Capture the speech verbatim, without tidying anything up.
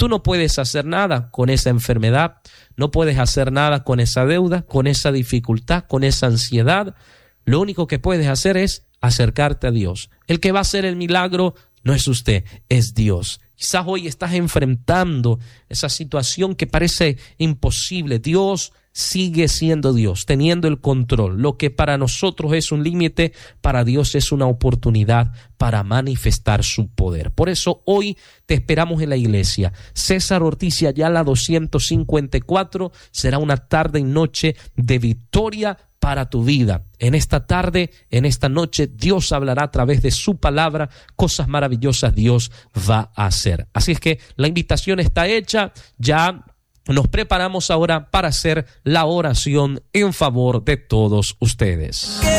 Tú no puedes hacer nada con esa enfermedad, no puedes hacer nada con esa deuda, con esa dificultad, con esa ansiedad. Lo único que puedes hacer es acercarte a Dios. El que va a hacer el milagro no es usted, es Dios. Quizás hoy estás enfrentando esa situación que parece imposible. Dios sigue siendo Dios, teniendo el control. Lo que para nosotros es un límite, para Dios es una oportunidad para manifestar su poder. Por eso hoy te esperamos en la iglesia. César Ortiz y Ayala doscientos cincuenta y cuatro. Será una tarde y noche de victoria para tu vida. En esta tarde, en esta noche, Dios hablará a través de su palabra. Cosas maravillosas Dios va a hacer. Así es que la invitación está hecha. Ya nos preparamos ahora para hacer la oración en favor de todos ustedes.